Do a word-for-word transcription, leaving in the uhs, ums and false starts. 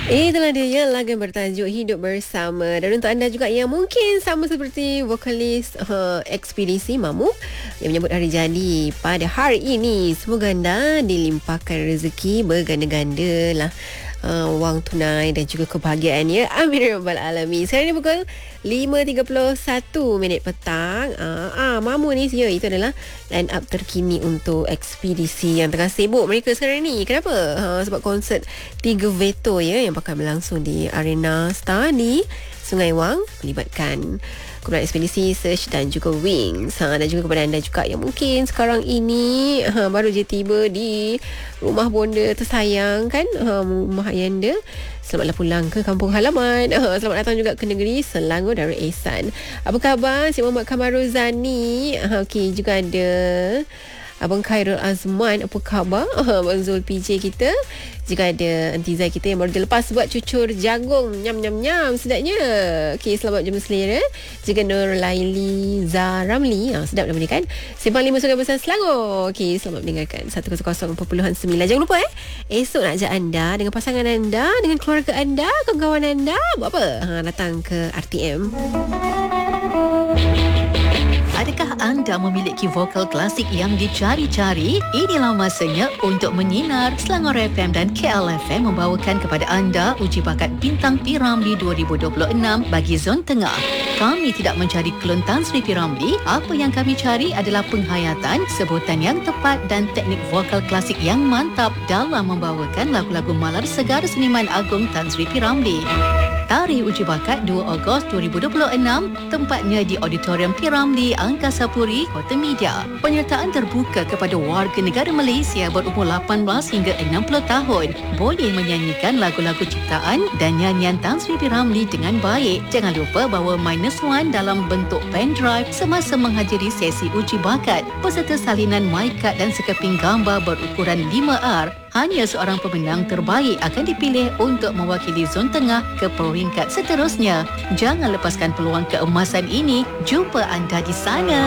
Itulah dia ya, lagu yang bertajuk Hidup Bersama. Dan untuk anda juga yang mungkin sama seperti vokalis uh, Ekspedisi Mamu yang menyambut hari jadi pada hari ini, semoga anda dilimpahkan rezeki berganda-ganda lah, uh, wang tunai dan juga kebahagiaan ya. Amin ya rabbal alamin. Sekarang ni pukul lima tiga puluh satu minit petang. Ah, ah Mamu ni ya, itu adalah line up terkini untuk Ekspedisi yang tengah sibuk mereka sekarang ni. Kenapa? Ha, sebab konsert Tiga Veto ya yang bakal berlangsung di Arena Star di Sungai Wang, melibatkan kumpulan Ekspedisi, Search dan juga Wings. Ha, dan juga kepada anda juga yang mungkin sekarang ini ha, baru je tiba di rumah bonda tersayang kan, ha, rumah ayanda. Selamatlah pulang ke kampung halaman. Ha, selamat datang juga ke negeri Selangor Darul Ehsan. Apa khabar Cik Muhammad Kamaruzani? Ha, okey, juga ada Abang Khairul Azman, apa khabar? Abang Zul P J kita. Juga ada Aunty Zai kita yang baru dia lepas buat cucur jagung. Nyam-nyam-nyam, sedapnya. Okey, selamat jumpa selera. Juga Nur Laili Zaramli. Ha, sedap nama dia kan? Simpang lima Sungai Besar Selangor. Okey, selamat mendengarkan seratus perpuluhan sembilan. Jangan lupa eh, esok nak ajak anda dengan pasangan anda, dengan keluarga anda, kawan-kawan anda. Buat apa? Ha, datang ke R T M. Adakah anda memiliki vokal klasik yang dicari-cari? Inilah masanya untuk menyinar. Selangor F M dan K L F M membawakan kepada anda uji bakat Bintang P Ramlee dua ribu dua puluh enam bagi Zon Tengah. Kami tidak mencari klon Tan Sri P Ramlee. Apa yang kami cari adalah penghayatan, sebutan yang tepat dan teknik vokal klasik yang mantap dalam membawakan lagu-lagu malar segar seniman agung Tan Sri P Ramlee. Tarikh uji bakat dua Ogos dua ribu dua puluh enam, tempatnya di Auditorium P Ramlee, Angkasa Puri, Kota Media. Penyertaan terbuka kepada warga negara Malaysia berumur lapan belas hingga enam puluh tahun. Boleh menyanyikan lagu-lagu ciptaan dan nyanyian Tan Sri P Ramlee dengan baik. Jangan lupa bawa minus one dalam bentuk pen drive semasa menghadiri sesi uji bakat. Peserta salinan mic card dan sekeping gambar berukuran lima R. Hanya seorang pemenang terbaik akan dipilih untuk mewakili Zon Tengah ke peringkat seterusnya. Jangan lepaskan peluang keemasan ini. Jumpa anda di sana.